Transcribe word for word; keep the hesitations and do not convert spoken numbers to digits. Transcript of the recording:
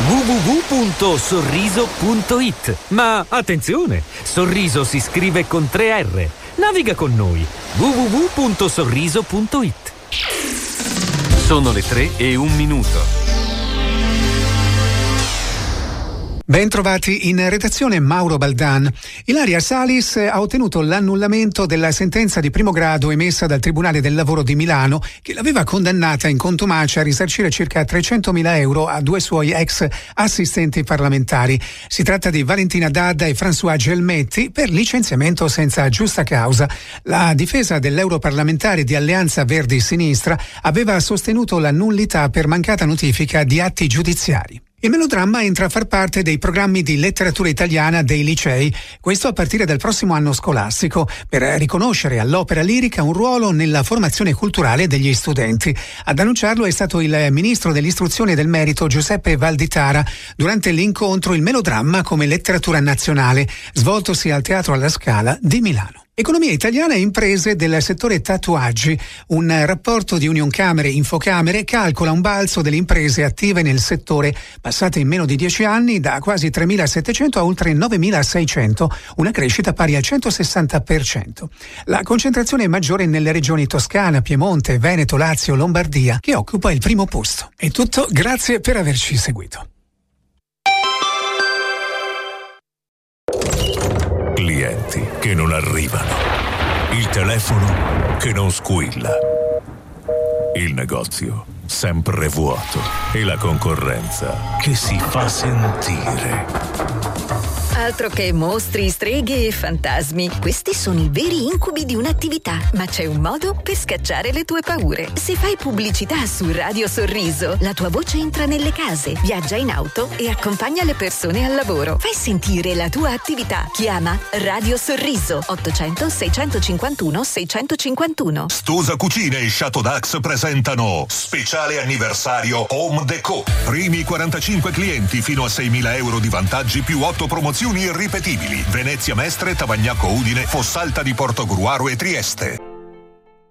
w w w punto sorriso punto i t. Ma attenzione, Sorriso si scrive con tre R. Naviga con noi. w w w punto sorriso punto i t. Sono le tre e un minuto. Ben trovati in redazione Mauro Baldan. Ilaria Salis ha ottenuto l'annullamento della sentenza di primo grado emessa dal Tribunale del Lavoro di Milano, che l'aveva condannata in contumacia a risarcire circa trecentomila euro a due suoi ex assistenti parlamentari. Si tratta di Valentina D'Adda e François Gelmetti per licenziamento senza giusta causa. La difesa dell'europarlamentare di Alleanza Verdi-Sinistra aveva sostenuto la nullità per mancata notifica di atti giudiziari. Il melodramma entra a far parte dei programmi di letteratura italiana dei licei, questo a partire dal prossimo anno scolastico, per riconoscere all'opera lirica un ruolo nella formazione culturale degli studenti. Ad annunciarlo è stato il ministro dell'istruzione e del merito Giuseppe Valditara durante l'incontro Il melodramma come letteratura nazionale, svoltosi al Teatro alla Scala di Milano. Economia italiana e imprese del settore tatuaggi. Un rapporto di Unioncamere Infocamere calcola un balzo delle imprese attive nel settore, passate in meno di dieci anni da quasi tremilasettecento a oltre novemilaseicento, una crescita pari al centosessanta per cento. La concentrazione è maggiore nelle regioni Toscana, Piemonte, Veneto, Lazio, Lombardia, che occupa il primo posto. È tutto, grazie per averci seguito. Clienti che non arrivano, il telefono che non squilla, il negozio sempre vuoto e la concorrenza che si fa sentire. Altro che mostri, streghe e fantasmi. Questi sono i veri incubi di un'attività, ma c'è un modo per scacciare le tue paure. Se fai pubblicità su Radio Sorriso, la tua voce entra nelle case, viaggia in auto e accompagna le persone al lavoro. Fai sentire la tua attività. Chiama Radio Sorriso ottocento seicentocinquantuno seicentocinquantuno. Stosa Cucine e Chateau Dax presentano speciale anniversario Home Deco. Primi quarantacinque clienti fino a seimila euro di vantaggi più otto promozioni irripetibili. Venezia Mestre, Tavagnacco Udine, Fossalta di Portogruaro e Trieste.